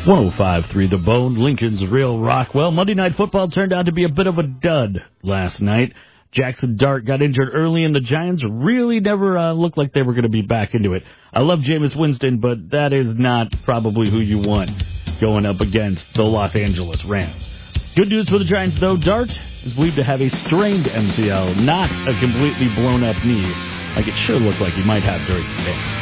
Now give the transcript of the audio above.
105.3 The Bone, Lincoln's Real Rock. Well, Monday Night Football turned out to be a bit of a dud last night. Jackson Dart got injured early, and the Giants really never looked like they were going to be back into it. I love Jameis Winston, but that is not probably who you want going up against the Los Angeles Rams. Good news for the Giants, though. Dart is believed to have a strained MCL, not a completely blown-up knee, like it sure looked like he might have during the game.